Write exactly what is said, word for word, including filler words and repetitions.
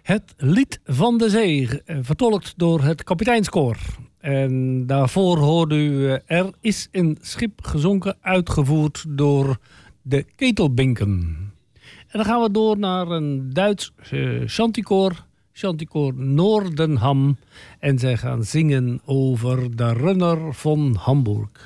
Het Lied van de Zee, vertolkt door het Kapiteinskoor. En daarvoor hoorde u Er is een schip gezonken, uitgevoerd door de Ketelbinken. En dan gaan we door naar een Duits uh, chanticoor, chanticoor Noordenham. En zij gaan zingen over de Runner van Hamburg.